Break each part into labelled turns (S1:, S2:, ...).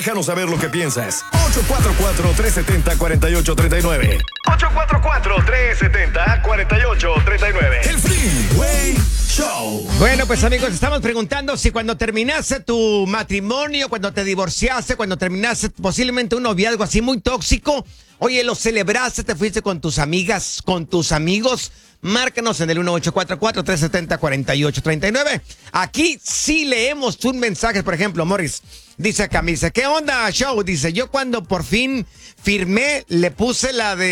S1: Déjanos saber lo que piensas. 844-370-4839. 844-370-4839. El Freeway Show.
S2: Bueno, pues amigos, estamos preguntando si cuando terminaste tu matrimonio, cuando te divorciaste, cuando terminaste posiblemente un noviazgo así muy tóxico, oye, lo celebraste, te fuiste con tus amigas, con tus amigos. Márcanos en el 1844-370-4839. Aquí sí leemos tus mensajes. Por ejemplo, Morris dice acá, me dice, ¿qué onda, show? Dice, yo cuando por fin firmé, le puse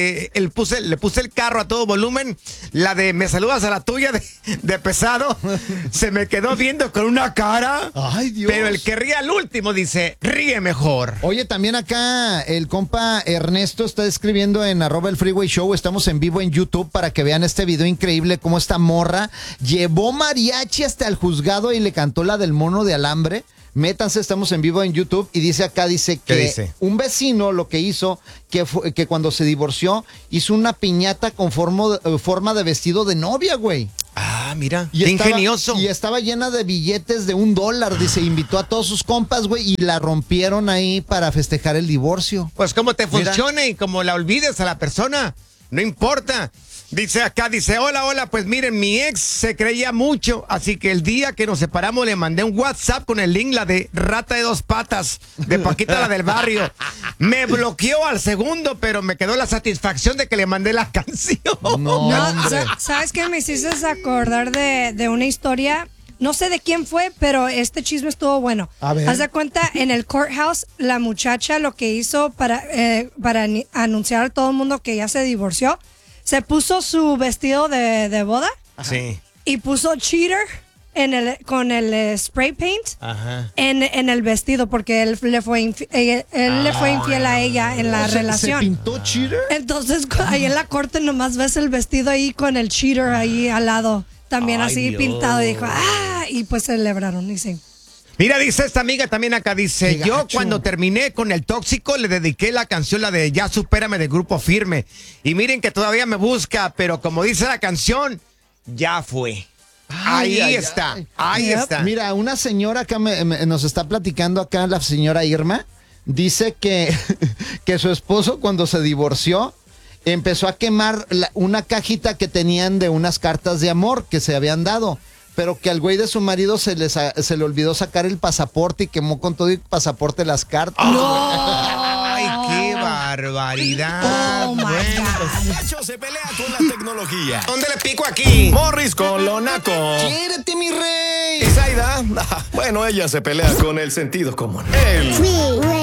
S2: el carro a todo volumen, la de me saludas a la tuya de pesado, se me quedó viendo con una cara.
S3: Ay, Dios.
S2: Pero el que ríe al último dice, ríe mejor.
S3: Oye, también acá el compa Ernesto está escribiendo en @elfreewayshow. Estamos en vivo en YouTube para que vean este video increíble, cómo esta morra llevó mariachi hasta el juzgado y le cantó la del mono de alambre. Métanse, estamos en vivo en YouTube y dice acá, dice que un vecino lo que hizo, que cuando se divorció, hizo una piñata con forma de vestido de novia, güey.
S2: Ah, mira, qué ingenioso.
S3: Y estaba llena de billetes de $1, dice, invitó a todos sus compas, güey, y la rompieron ahí para festejar el divorcio.
S2: Pues como te funcione y como la olvides a la persona, no importa. Dice acá, dice, hola, pues miren, mi ex se creía mucho, así que el día que nos separamos le mandé un WhatsApp con el link, la de Rata de Dos Patas, de Paquita la del Barrio. Me bloqueó al segundo, pero me quedó la satisfacción de que le mandé la canción.
S4: No, ¿sabes qué? Me hiciste acordar de una historia, no sé de quién fue, pero este chisme estuvo bueno.
S3: A ver.
S4: Haz de cuenta, en el courthouse, la muchacha lo que hizo para anunciar a todo el mundo que ya se divorció, se puso su vestido de boda.
S2: Sí.
S4: Y puso cheater con el spray paint.
S2: Ajá.
S4: En el vestido porque él le fue infiel a ella en la relación.
S3: ¿Se pintó cheater?
S4: Entonces ahí en la corte nomás ves el vestido ahí con el cheater ahí al lado. También así
S2: Dios.
S4: Pintado y dijo, y pues celebraron y sí.
S2: Mira, dice esta amiga también acá, dice,
S3: Qué
S2: yo
S3: gacho.
S2: cuando terminé con el tóxico le dediqué la canción, la de Ya Supérame de Grupo Firme. Y miren que todavía me busca, pero como dice la canción, ya fue. Ahí está.
S3: Mira, una señora acá nos está platicando acá, la señora Irma, dice que su esposo cuando se divorció empezó a quemar una cajita que tenían de unas cartas de amor que se habían dado. Pero que al güey de su marido se le olvidó sacar el pasaporte y quemó con todo el pasaporte las cartas.
S2: ¡Ay, qué barbaridad!
S4: Oh, my God.
S1: Nacho se pelea con la tecnología.
S2: ¿Dónde le pico aquí?
S1: Morris con lo naco.
S3: ¡Quiérete, mi rey!
S1: ¿Y Zaida? Bueno, ella se pelea con el sentido común. El
S5: Freeway